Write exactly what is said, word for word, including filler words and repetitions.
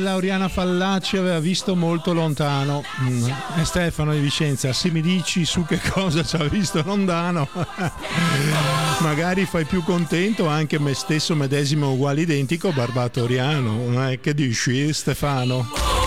bella Oriana Fallaci aveva visto molto lontano. Mm. E Stefano di Vicenza, se mi dici su che cosa ci ha visto lontano, magari fai più contento anche me stesso medesimo uguale identico Barbato Oriano. Eh, che dici Stefano?